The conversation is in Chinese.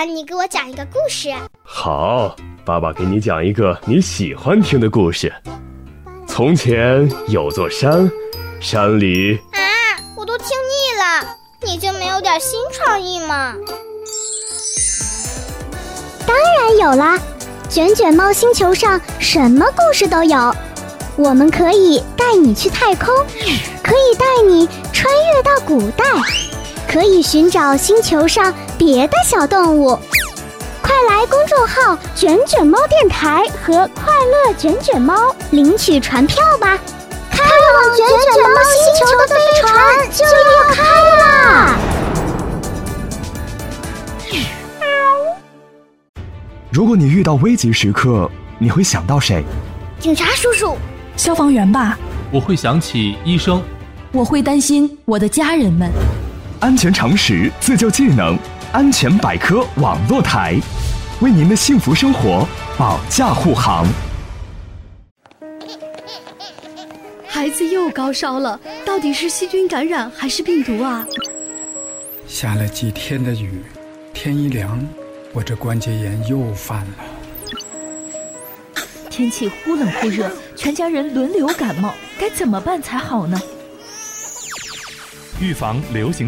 然你给我讲一个故事。 好，爸爸给你讲一个你喜欢听的故事。从前有座山，山里…… 我都听腻了，你就没有点新创意吗？ 当然有啦，卷卷猫星球上什么故事都有。我们可以带你去太空，可以带你穿越到古代，可以寻找星球上别的小动物。快来公众号卷卷猫电台和快乐卷卷猫领取船票吧，开往卷卷猫星球的飞船就要开啦！ 如果你遇到危急时刻，你会想到谁？ 警察叔叔， 消防员吧。 我会想起医生。 我会担心我的家人们。 安全常识，自救技能，安全百科网络台，为您的幸福生活保驾护航。 孩子又高烧了，到底是细菌感染还是病毒啊？ 下了几天的雨，天一凉，我这关节炎又犯了。 天气忽冷忽热，全家人轮流感冒，该怎么办才好呢？ 预防流行